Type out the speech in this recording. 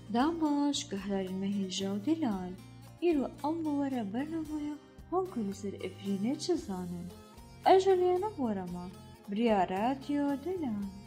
داماش كهلال مهيجة ودلال إيرو أم ورا برنامج هونكو لسر إفرينة چزانن أجل ينب ورما بريا راديو دلال.